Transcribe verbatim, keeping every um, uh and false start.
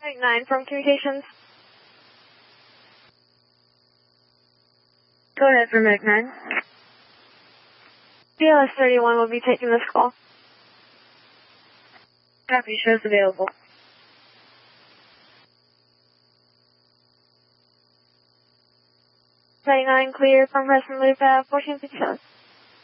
Mike nine from Communications. Go ahead for Mike nine. B L S thirty-one will be taking this call. Copy, shows available. Mike nine clear from Hudson Loop at fourteen fifty-seven.